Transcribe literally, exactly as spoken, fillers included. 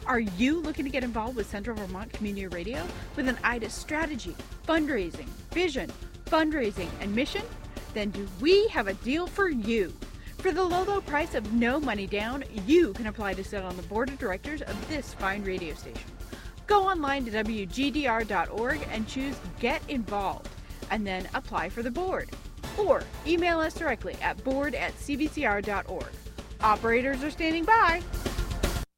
Are you looking to get involved with Central Vermont Community Radio with an eye to strategy, fundraising, vision, fundraising, and mission? Then do we have a deal for you. For the low, low price of no money down, you can apply to sit on the board of directors of this fine radio station. Go online to W G D R dot org and choose Get Involved, and then apply for the board. Or email us directly at board at C V C R dot org. Operators are standing by.